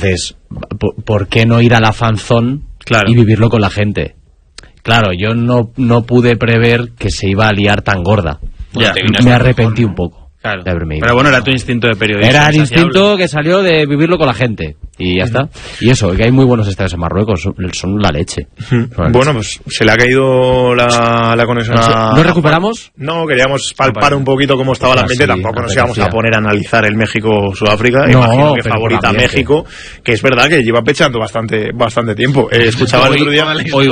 Entonces, ¿por qué no ir a la fanzone y vivirlo con la gente? Claro, yo no pude prever que se iba a liar tan gorda. Me arrepentí un poco. Claro. Pero bueno, era tu instinto de periodista. Era el instinto que salió de vivirlo con la gente. Y ya está. Y eso, que hay muy buenos estadios en Marruecos, son la leche. Bueno, pues se le ha caído la conexión a... ¿Nos recuperamos? No, queríamos palpar un poquito cómo estaba el ambiente. Tampoco nos íbamos a poner a analizar el México-Sudáfrica. Imagino que favorita a México, que es verdad que lleva pechando bastante tiempo. Escuchaba el otro día...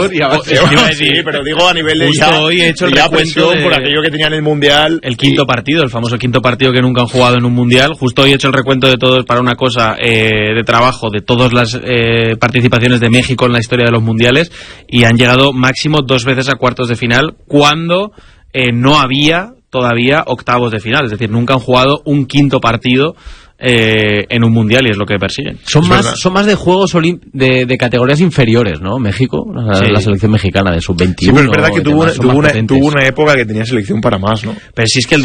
Sí, pero digo a nivel de... Hoy he hecho el recuento por aquello que tenía en el Mundial. El quinto partido, el famoso quinto partido que nunca han jugado en un Mundial. Justo hoy he hecho el recuento de todos para una cosa de trabajo, de todas las participaciones de México en la historia de los mundiales, y han llegado máximo 2 veces a cuartos de final cuando no había todavía octavos de final, es decir, nunca han jugado un quinto partido en un mundial, y es lo que persiguen. Son más de juegos de categorías inferiores, ¿no? México, la selección mexicana de sub-21. Sí, pero es verdad que tuvo una época que tenía selección para más, ¿no? Pero sí, es que el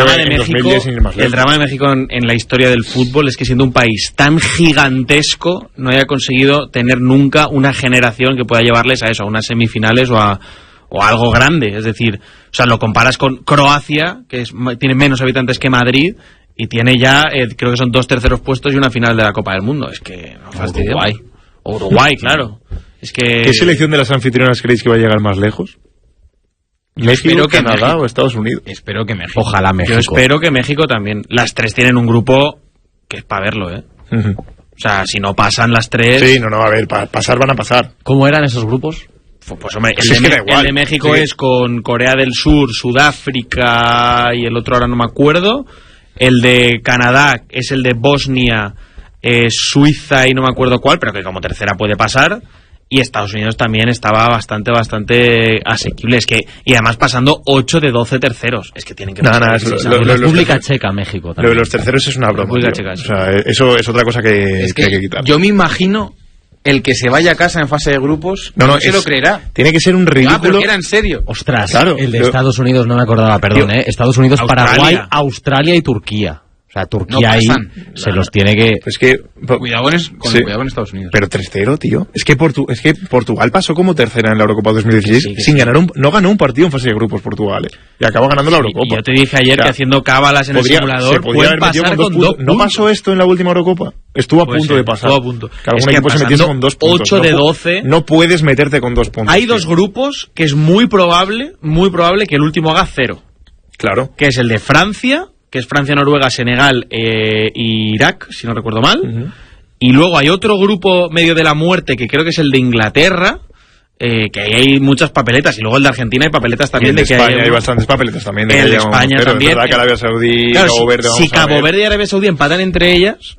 drama de México en la historia del fútbol es que, siendo un país tan gigantesco, no haya conseguido tener nunca una generación que pueda llevarles a eso, a unas semifinales o a algo grande. Es decir, o sea, lo comparas con Croacia, que tiene menos habitantes que Madrid, y tiene ya, creo que son 2 terceros puestos y una final de la Copa del Mundo. Es que no fastidia. Uruguay, claro. Es que... ¿Qué selección de las anfitrionas creéis que va a llegar más lejos? ¿México, Canadá o Estados Unidos? Espero que México. Ojalá México. Yo espero que México también. Las 3 tienen un grupo que es para verlo, ¿eh? O sea, si no pasan las 3... Sí, a ver, pasar van a pasar. ¿Cómo eran esos grupos? Pues hombre, el de México es con Corea del Sur, Sudáfrica y el otro ahora no me acuerdo. El de Canadá es el de Bosnia, Suiza y no me acuerdo cuál, pero que como tercera puede pasar. Y Estados Unidos también estaba bastante asequible. Es que, y además pasando 8 de 12 terceros. Es que tienen que pasar. República Checa, México también. Lo de los terceros es una broma. República Checa, o sea, eso es otra cosa que hay que quitar. Yo me imagino... El que se vaya a casa en fase de grupos no se lo creerá. Tiene que ser un ridículo. Pero que era en serio. Ostras, claro, el de Estados Unidos no me acordaba, perdón, Estados Unidos, Paraguay, Australia y Turquía. O sea, Turquía ahí se los tiene que... Es que cuidado en Estados Unidos. Pero 3-0, tío. Es que Portugal pasó como tercera en la Eurocopa 2016 sin ganar no ganó un partido en fase de grupos Portugal. Y acabó ganando la Eurocopa. Y yo te dije ayer que haciendo cábalas en el simulador pueden pasar con 2 puntos. ¿No pasó esto en la última Eurocopa? Estuvo a punto de pasar. Estuvo a punto. Que algún equipo se metió con 2 puntos. 8 de 12. No puedes meterte con 2 puntos. Hay 2 grupos que es muy probable que el último haga 0. Claro. Que es el de Francia, que es Francia, Noruega, Senegal e Irak, si no recuerdo mal. Y luego hay otro grupo medio de la muerte, que creo que es el de Inglaterra, que ahí hay muchas papeletas. Y luego el de Argentina hay papeletas también. Y el de España hay bastantes papeletas también. El de España también. Es verdad que Arabia Saudí, claro, Cabo Verde... Si Cabo Verde y Arabia Saudí empatan entre ellas...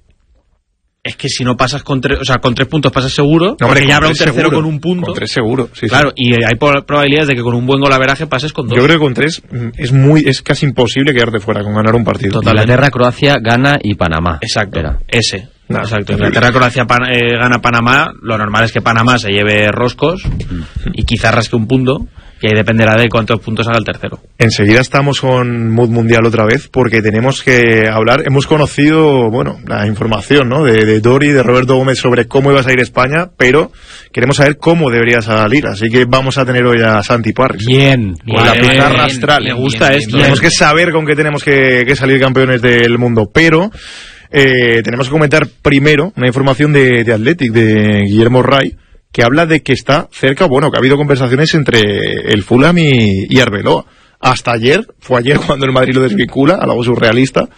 Es que si no pasas con 3, o sea, con 3 puntos pasas seguro, no, porque ya habrá un tercero con un punto. Con 3 seguro, sí. Claro, y hay probabilidades de que con un buen golaveraje pases con 2. Yo creo que con 3 es casi imposible quedarte fuera con ganar un partido. Inglaterra, Croacia, Ghana y Panamá. Exacto, exacto. Inglaterra, Croacia, gana Panamá. Lo normal es que Panamá se lleve roscos y quizás rasque un punto. Y ahí dependerá de cuántos puntos haga el tercero. Enseguida estamos con Mood Mundial otra vez, porque tenemos que hablar. Hemos conocido, la información, ¿no? de Dori, de Roberto Gómez, sobre cómo iba a salir España, pero queremos saber cómo debería salir. Así que vamos a tener hoy a Santi Parris. Bien. Con la pizarra astral. Me gusta esto. Tenemos que saber con qué tenemos que salir campeones del mundo, pero... tenemos que comentar primero una información de Athletic, de Guillermo Ray, que habla de que está cerca, que ha habido conversaciones entre el Fulham y Arbeloa. Hasta ayer, fue ayer cuando el Madrid lo desvincula, algo surrealista,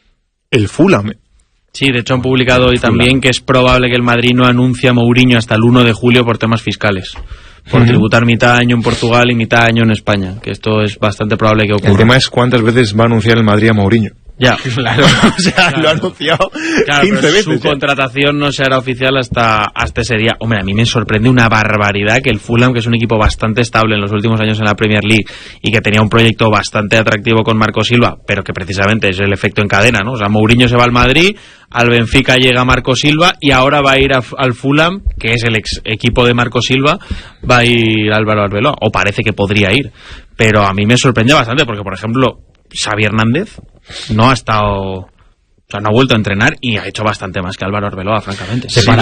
el Fulham. Sí, de hecho han publicado hoy también que es probable que el Madrid no anuncie a Mourinho hasta el 1 de julio por temas fiscales. Por tributar mitad año en Portugal y mitad año en España, que esto es bastante probable que ocurra. El tema es cuántas veces va a anunciar el Madrid a Mourinho. Ya, claro. O sea, lo ha anunciado 15 veces. Su contratación no se hará oficial hasta ese día. Hombre, a mí me sorprende una barbaridad que el Fulham, que es un equipo bastante estable en los últimos años en la Premier League y que tenía un proyecto bastante atractivo con Marco Silva, pero que precisamente es el efecto en cadena, ¿no? O sea, Mourinho se va al Madrid, al Benfica llega Marco Silva y ahora va a ir al Fulham, que es el ex equipo de Marco Silva, va a ir Álvaro Arbeloa, o parece que podría ir. Pero a mí me sorprende bastante porque, por ejemplo, Xavi Hernández no ha vuelto a entrenar y ha hecho bastante más que Álvaro Arbeloa, francamente. Se